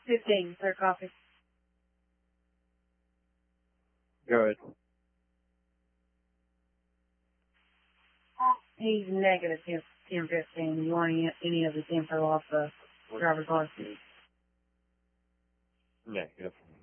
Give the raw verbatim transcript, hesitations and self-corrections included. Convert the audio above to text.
fifteen, third coffee. Go ahead. He's negative ten, ten fifteen. You want any, any of his info off the driver's license? Negative.